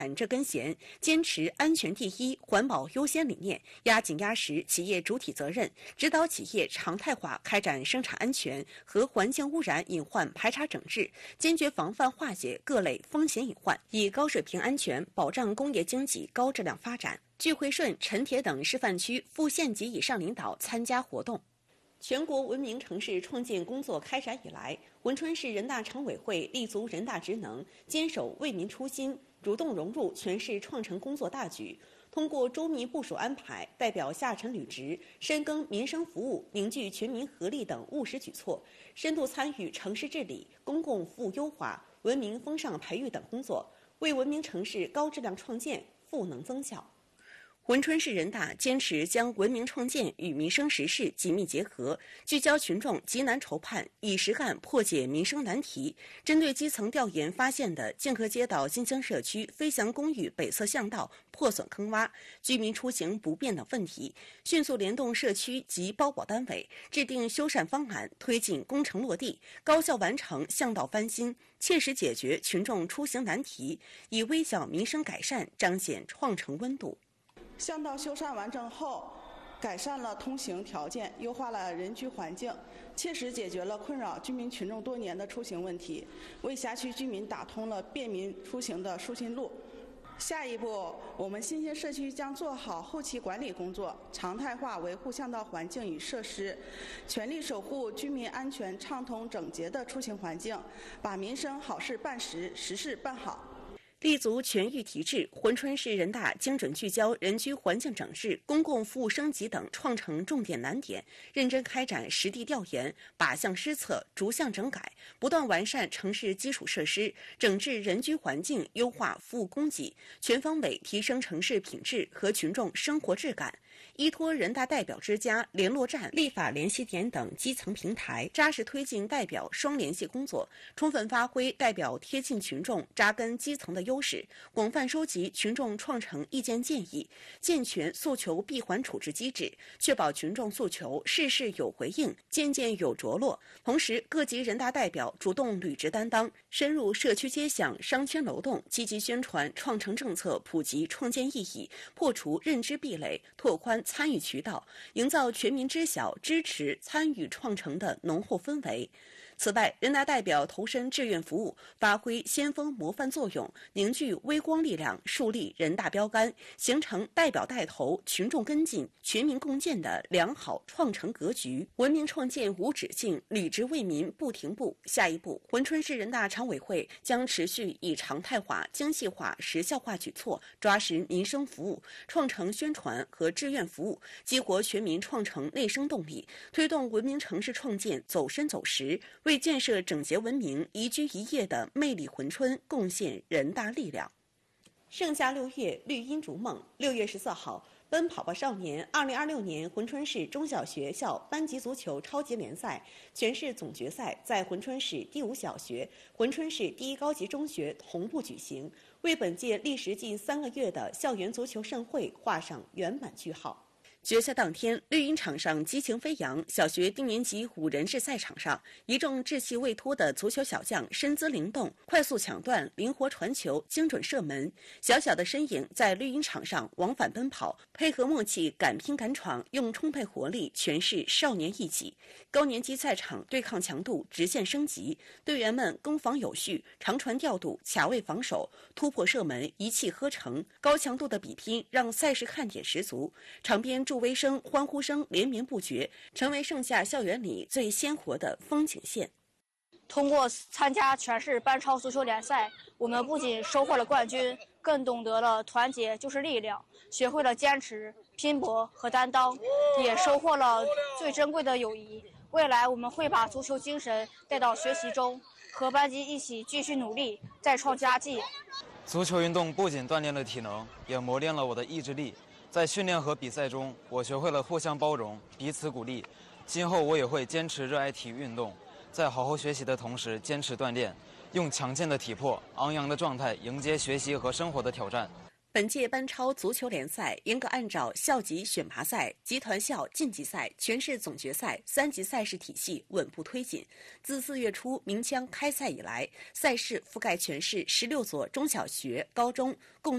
这根弦，坚持安全第一、环保优先理念，压紧压实企业主体责任，指导企业常态化开展生产安全和环境污染隐患排查整治，坚决防范化解各类风险隐患，以高水平安全保障工业经济高质量发展。聚会顺、陈铁等示范区副县级以上领导参加活动。全国文明城市创建工作开展以来，珲春市人大常委会立足人大职能，坚守为民初心，主动融入全市创城工作大局，通过周密部署安排，代表下沉履职，深耕民生服务，凝聚全民合力等务实举措，深度参与城市治理、公共服务优化、文明风尚培育等工作，为文明城市高质量创建赋能增效。珲春市人大坚持将文明创建与民生实事紧密结合，聚焦群众急难愁盼，以实干破解民生难题。针对基层调研发现的剑河街道新兴社区飞翔公寓北侧巷道破损坑洼、居民出行不便等问题，迅速联动社区及包保单位，制定修缮方案，推进工程落地，高效完成巷道翻新，切实解决群众出行难题，以微小民生改善彰显创城温度。 巷道修缮完成后，改善了通行条件，优化了人居环境，切实解决了困扰居民群众多年的出行问题，为辖区居民打通了便民出行的疏浚路。下一步，我们新兴社区将做好后期管理工作，常态化维护巷道环境与设施，全力守护居民安全畅通整洁的出行环境，把民生好事办实，实事办好。 立足全域提质，珲春市人大精准聚焦人居环境整治、公共服务升级等创城重点难点，认真开展实地调研，靶向施策，逐项整改，不断完善城市基础设施，整治人居环境，优化服务供给，全方位提升城市品质和群众生活质感。依托人大代表之家、联络站、立法联系点等基层平台，扎实推进代表双联系工作，充分发挥代表贴近群众、扎根基层的优势，广泛收集群众创城意见建议，健全诉求闭环处置机制，确保群众诉求事事有回应、件件有着落。同时，各级人大代表主动履职担当，深入社区街巷、商圈楼栋，积极宣传创城政策普及创建意义，破除认知壁垒，拓宽参与渠道，营造全民知晓、支持、参与创城的浓厚氛围。此外，人大代表投身志愿服务，发挥先锋模范作用，凝聚微光力量，树立人大标杆，形成代表带头、群众跟进、全民共建的良好创城格局。文明创建无止境，履职为民不停步。下一步，珲春市人大常委会将持续以常态化、精细化、实效化举措，抓实民生服务、创城宣传和志愿服务，激活全民创城内生动力，推动文明城市创建走深走实，为建设整洁文明、宜居宜业的魅力珲春贡献人大力量。盛夏6月，绿荫逐梦。6月14号，奔跑吧少年2026年珲春市中小学校班级足球超级联赛全市总决赛在珲春市第5小学、珲春市第1高级中学同步举行，为本届历时近3个月的校园足球盛会画上圆满句号。决赛当天，绿茵场上激情飞扬。小学低年级5人制赛场上，一众志气未脱的足球小将身姿灵动，快速抢断，灵活传球，精准射门。小小的身影在绿茵场上往返奔跑，配合默契，敢拼敢闯，用充沛活力诠释少年义气。高年级赛场对抗强度直线升级，队员们攻防有序，长传调度，卡位防守，突破射门，一气呵成。高强度的比拼让赛事看点十足，场边助威声、欢呼声连绵不绝，成为盛夏校园里最鲜活的风景线。 通过参加全市班超足球联赛，我们不仅收获了冠军，更懂得了团结就是力量，学会了坚持、拼搏和担当，也收获了最珍贵的友谊。未来我们会把足球精神带到学习中，和班级一起继续努力，再创佳绩。 足球运动不仅锻炼了体能，也磨练了我的意志力。在训练和比赛中，我学会了互相包容、彼此鼓励。今后我也会坚持热爱体育运动，在好好学习的同时坚持锻炼，用强健的体魄、昂扬的状态迎接学习和生活的挑战。 本届班超足球联赛严格按照校级选拔赛、集团校晋级赛、全市总决赛3级赛事体系稳步推进。自4月初鸣枪开赛以来，赛事覆盖全市16所中小学、高中，共